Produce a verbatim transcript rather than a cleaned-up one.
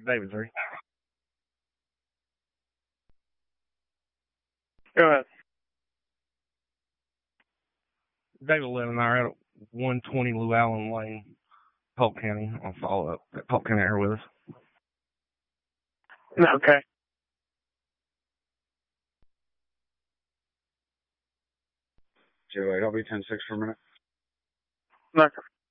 David three. Go ahead. David eleven and I are at one twenty Llewellyn Lane, Polk County. I'll follow up at Polk County area with us. Okay. J eight, I'll be ten six for a minute. Okay.